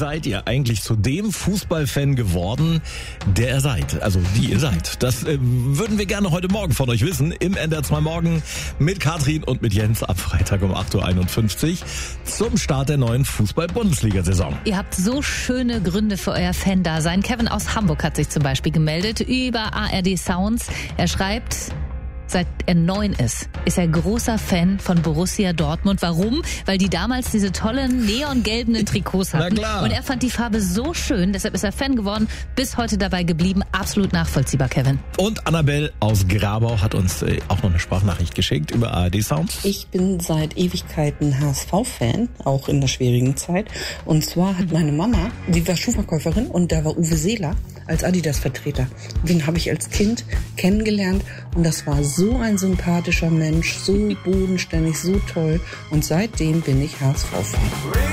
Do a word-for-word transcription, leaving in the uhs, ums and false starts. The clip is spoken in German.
seid ihr eigentlich zu dem Fußballfan geworden, der ihr seid? Also die ihr seid. Das äh, würden wir gerne heute Morgen von euch wissen. Im N D R zwei Morgen mit Katrin und mit Jens ab Freitag um acht Uhr einundfünfzig zum Start der neuen Fußball-Bundesliga-Saison. Ihr habt so schöne Gründe für euer Fan-Dasein. Kevin aus Hamburg hat sich zum Beispiel gemeldet über A R D Sounds. Er schreibt: Seit er neun ist, ist er großer Fan von Borussia Dortmund. Warum? Weil die damals diese tollen neongelben Trikots hatten. Na klar. Und er fand die Farbe so schön, deshalb ist er Fan geworden, bis heute dabei geblieben. Absolut nachvollziehbar, Kevin. Und Annabelle aus Grabau hat uns äh, auch noch eine Sprachnachricht geschickt über A R D Sounds. Ich bin seit Ewigkeiten H S V-Fan, auch in der schwierigen Zeit. Und zwar hat meine Mama, die war Schuhverkäuferin und da war Uwe Seeler als Adidas-Vertreter. Den habe ich als Kind kennengelernt und das war so ein sympathischer Mensch, so bodenständig, so toll. Und seitdem bin ich H S V-Fan.